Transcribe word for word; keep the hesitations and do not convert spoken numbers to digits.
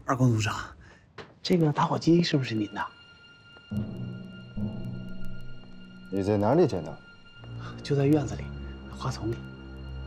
二公组长，这个打火机是不是您的？ 你在哪里捡的？ 就在院子里，花丛里。